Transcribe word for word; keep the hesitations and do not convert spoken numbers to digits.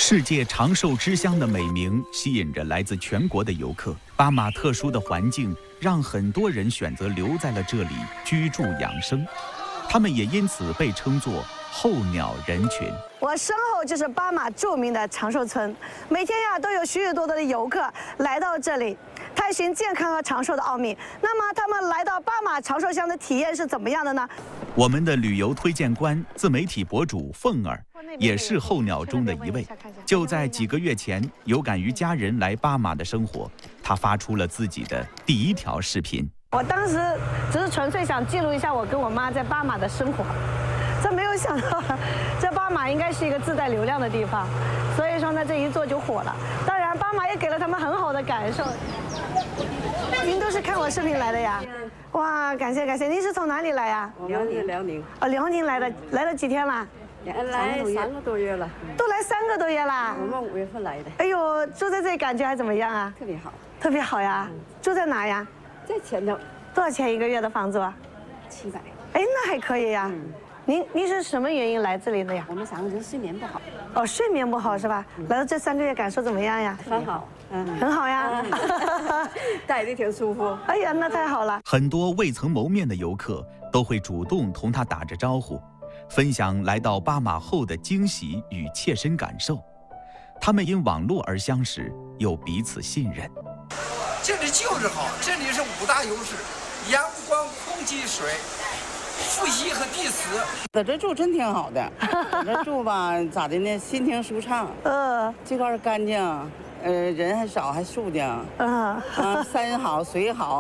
世界长寿之乡的美名吸引着来自全国的游客。巴马特殊的环境让很多人选择留在了这里居住养生，他们也因此被称作候鸟人群。 我身后就是巴马著名的长寿村，每天呀都有许许多多的游客来到这里探寻健康和长寿的奥秘。那么他们来到巴马长寿乡的体验是怎么样的呢？ 我们的旅游推荐官、自媒体博主凤儿也是候鸟中的一位。就在几个月前，有感于家人来巴马的生活，他发出了自己的第一条视频。 我当时只是纯粹想记录一下我跟我妈在巴马的生活。这没有想到，这巴马应该是一个自带流量的地方，所以说呢，这一做就火了。当然，巴马也给了他们很好的感受。您都是看我视频来的呀？哇，感谢感谢！您是从哪里来呀？ 辽宁，辽宁。 哦，辽宁来的，来了几天了？ 来三个多月了。 都来三个多月啦？ 我们五月份来的。 哎呦，住在这里感觉还怎么样啊？ 特别好。 特别好呀！住在哪呀？ 在前头。 多少钱一个月的房租啊？ 七百。 哎，那还可以呀。嗯。您您是什么原因来这里的呀？ 我们三个人睡眠不好。 哦，睡眠不好是吧？嗯、来了这三个月感受怎么样呀？ 很好， 嗯，很好呀， 待的挺舒服。 哎呀，那太好了。 很多未曾谋面的游客都会主动同他打着招呼，分享来到巴马后的惊喜与切身感受。他们因网络而相识，又彼此信任。 这里就是好，这里是五大优势：阳光、空气、水。呼吸和地磁， 在这住真挺好的，在这住吧，咋的呢？心情舒畅。嗯，这块干净，呃，人还少，还肃静。嗯，啊，山好，水好。